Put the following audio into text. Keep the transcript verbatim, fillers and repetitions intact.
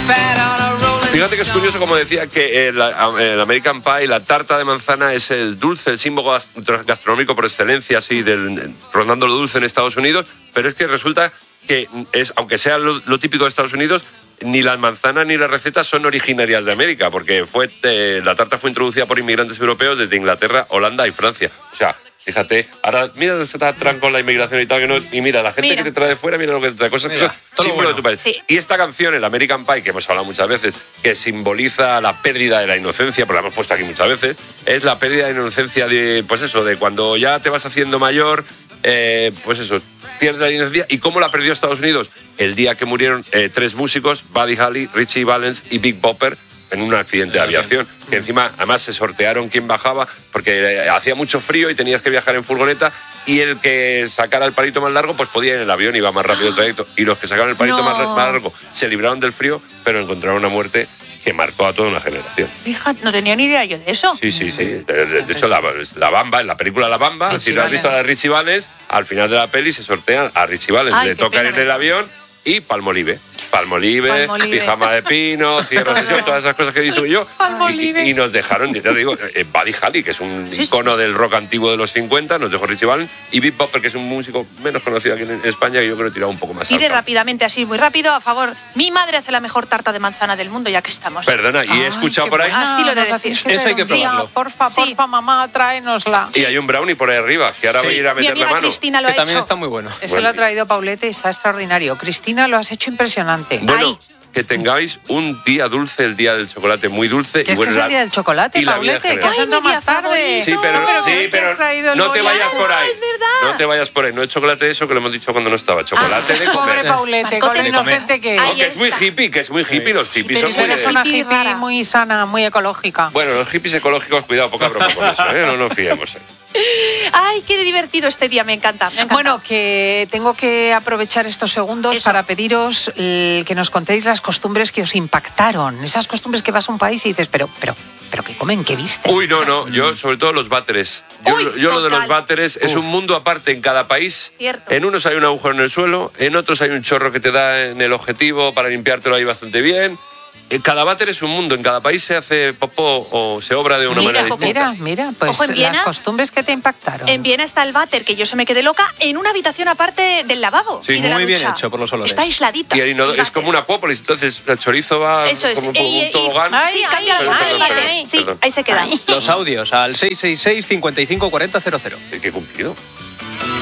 Fíjate que es curioso, como decía, que el, el American Pie, la tarta de manzana, es el dulce, el símbolo gastronómico por excelencia, así, del, rondando lo dulce en Estados Unidos, pero es que resulta que, es, aunque sea lo, lo típico de Estados Unidos, ni las manzanas ni las recetas son originarias de América, porque fue eh, la tarta fue introducida por inmigrantes europeos desde Inglaterra, Holanda y Francia. O sea, fíjate, ahora mira, se está atrás con la inmigración y tal, que no, y mira, la gente mira. que te trae de fuera, mira lo que te trae, cosas mira, que son símbolo bueno. de tu país. Sí. Y esta canción, el American Pie, que hemos hablado muchas veces, que simboliza la pérdida de la inocencia, porque la hemos puesto aquí muchas veces, es la pérdida de inocencia de, pues eso, de cuando ya te vas haciendo mayor, eh, pues eso, pierdes la inocencia. ¿Y cómo la perdió Estados Unidos? El día que murieron eh, tres músicos, Buddy Holly, Richie Valens y Big Bopper, en un accidente de aviación, que encima además se sortearon quién bajaba, porque eh, hacía mucho frío y tenías que viajar en furgoneta, y el que sacara el palito más largo pues podía ir en el avión, iba más rápido el trayecto, y los que sacaron el palito no. más, más largo se libraron del frío, pero encontraron una muerte que marcó a toda una generación. Fíjate, no tenía ni idea yo de eso. Sí, sí, sí. De, de, de hecho, la, la Bamba, en la película La Bamba, Richie si no has visto a la Richie Valens, al final de la peli se sortean a Richie Valens, Ay, le toca ir en el avión y Palmolive. Palmolive, Palmolive, pijama de pino, cierre de sesión, todas esas cosas que digo yo. Y, y nos dejaron, ya te digo, eh, Buddy Holly, que es un sí, icono sí. del rock antiguo de los cincuenta, nos dejó Richie Valens, y Big Bopper, que es un músico menos conocido aquí en España, y yo creo que tiraba un poco más. Pide rápidamente, así, muy rápido, a favor. Mi madre hace la mejor tarta de manzana del mundo, ya que estamos. Perdona, y he escuchado por ahí. Así lo de decir. Eso hay que probarlo. Porfa, sí. porfa, mamá, tráenosla. Y hay un brownie por ahí arriba, que ahora sí. voy a ir a meter la mano. Cristina lo ha que también hecho. está muy bueno. Eso bueno. lo ha traído Paulete y está extraordinario. Cristina, lo has hecho impresionante. Bueno, Ay. que tengáis un día dulce, el día del chocolate muy dulce. ¿Qué y es bueno, que es el día del chocolate, y Paulete? Que has entrado más tarde. Sí, pero, no, pero, sí, pero no te vayas por ahí. Es verdad. No te vayas por ahí. No es chocolate eso que lo hemos dicho cuando no estaba. Chocolate ah, de comer. Pobre Paulete, con lo inocente que es. No, que es muy hippie, que es muy hippie. Los hippies sí, son muy... Pero es una hippie muy sana, muy ecológica. Bueno, los hippies ecológicos, cuidado, poca broma con eso, ¿eh? No nos fiemos. ¿eh? Ay, qué divertido este día, me encanta, me encanta. Bueno, que tengo que aprovechar estos segundos Eso. para pediros el, que nos contéis las costumbres que os impactaron. Esas costumbres que vas a un país y dices, pero, pero, pero ¿qué comen? ¿Qué visten? Uy, no, no, yo sobre todo los váteres. Yo, Uy, yo lo de los váteres es un mundo aparte en cada país. Cierto. En unos hay un agujero en el suelo, en otros hay un chorro que te da en el objetivo para limpiártelo ahí bastante bien. Cada váter es un mundo, en cada país se hace popó o se obra de una mira, manera distinta. Mira, mira, pues Ojo, Viena, las costumbres que te impactaron. En Viena está el váter, que yo se me quedé loca, en una habitación aparte del lavabo. Sí, y de muy la bien ducha. hecho por los olores. Está aisladito. Y el inodoro, es como una acuópolis, entonces el chorizo va Eso es. como un, y, un tobogán. Y, sí, cambia perdón, ay, perdón, ay, perdón, ay, sí, perdón. ahí se queda. Los audios al seis seis seis, cincuenta y cinco, cuarenta, cero cero. ¿Qué cumplido?